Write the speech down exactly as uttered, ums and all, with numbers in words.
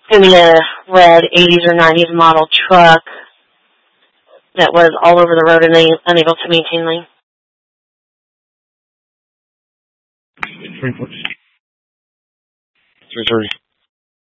I mean, a red eighties or nineties model truck that was all over the road and unable to maintain lane. three thirty.